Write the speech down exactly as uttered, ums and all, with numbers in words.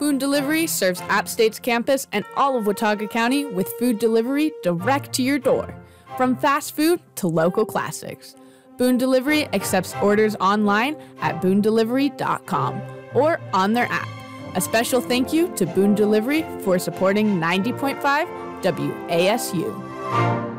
Boone Delivery serves App State's campus and all of Watauga County with food delivery direct to your door. From fast food to local classics, Boone Delivery accepts orders online at boone delivery dot com or on their app. A special thank you to Boone Delivery for supporting ninety point five W A S U.